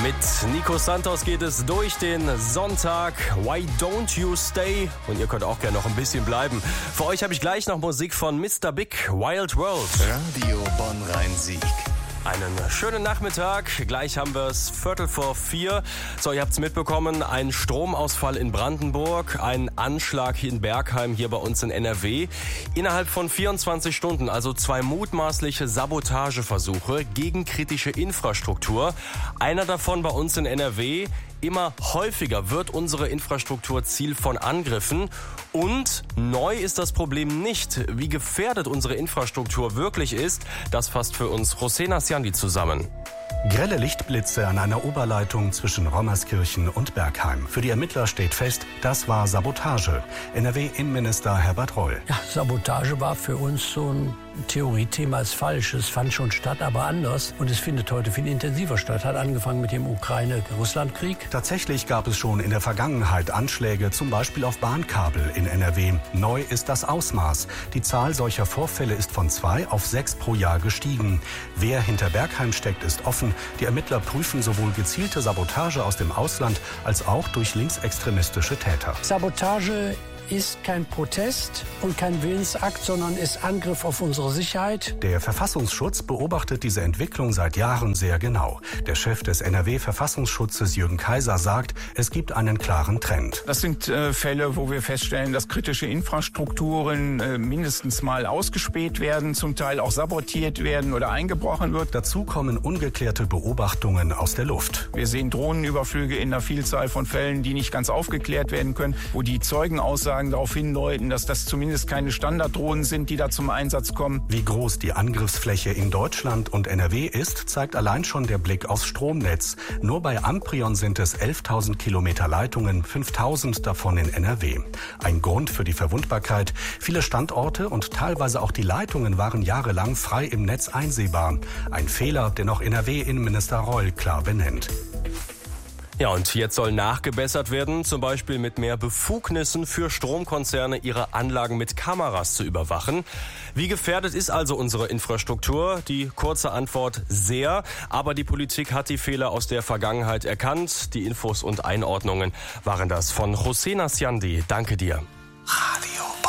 Mit Nico Santos geht es durch den Sonntag. Why don't you stay? Und ihr könnt auch gerne noch ein bisschen bleiben. Für euch habe ich gleich noch Musik von Mr. Big, Wild World. Radio Bonn-Rhein-Sieg. Einen schönen Nachmittag. Gleich haben wir es 3:45. So, ihr habt es mitbekommen. Ein Stromausfall in Brandenburg, ein Anschlag hier in Bergheim, hier bei uns in NRW. Innerhalb von 24 Stunden, also 2 mutmaßliche Sabotageversuche gegen kritische Infrastruktur. Einer davon bei uns in NRW. Immer häufiger wird unsere Infrastruktur Ziel von Angriffen. Und neu ist das Problem nicht. Wie gefährdet unsere Infrastruktur wirklich ist, das fasst für uns José Nasciandi zusammen. Grelle Lichtblitze an einer Oberleitung zwischen Rommerskirchen und Bergheim. Für die Ermittler steht fest, das war Sabotage. NRW-Innenminister Herbert Reul. Ja, Sabotage war für uns so ein Theoriethema, ist falsch. Es fand schon statt, aber anders. Und es findet heute viel intensiver statt. Hat angefangen mit dem Ukraine-Russland-Krieg. Tatsächlich gab es schon in der Vergangenheit Anschläge, zum Beispiel auf Bahnkabel in NRW. Neu ist das Ausmaß. Die Zahl solcher Vorfälle ist von 2 auf 6 pro Jahr gestiegen. Wer hinter Bergheim steckt, ist offen. Die Ermittler prüfen sowohl gezielte Sabotage aus dem Ausland als auch durch linksextremistische Täter. Sabotage ist kein Protest und kein Willensakt, sondern ist Angriff auf unsere Sicherheit. Der Verfassungsschutz beobachtet diese Entwicklung seit Jahren sehr genau. Der Chef des NRW-Verfassungsschutzes Jürgen Kaiser sagt, es gibt einen klaren Trend. Das sind Fälle, wo wir feststellen, dass kritische Infrastrukturen mindestens mal ausgespäht werden, zum Teil auch sabotiert werden oder eingebrochen wird. Dazu kommen ungeklärte Beobachtungen aus der Luft. Wir sehen Drohnenüberflüge in einer Vielzahl von Fällen, die nicht ganz aufgeklärt werden können, wo die Zeugenaussagen darauf hindeuten, dass das zumindest keine Standarddrohnen sind, die da zum Einsatz kommen. Wie groß die Angriffsfläche in Deutschland und NRW ist, zeigt allein schon der Blick aufs Stromnetz. Nur bei Amprion sind es 11.000 Kilometer Leitungen, 5.000 davon in NRW. Ein Grund für die Verwundbarkeit. Viele Standorte und teilweise auch die Leitungen waren jahrelang frei im Netz einsehbar. Ein Fehler, den auch NRW-Innenminister Reul klar benennt. Ja, und jetzt soll nachgebessert werden, zum Beispiel mit mehr Befugnissen für Stromkonzerne, ihre Anlagen mit Kameras zu überwachen. Wie gefährdet ist also unsere Infrastruktur? Die kurze Antwort: sehr. Aber die Politik hat die Fehler aus der Vergangenheit erkannt. Die Infos und Einordnungen waren das von José Nasciandi. Danke dir. Radio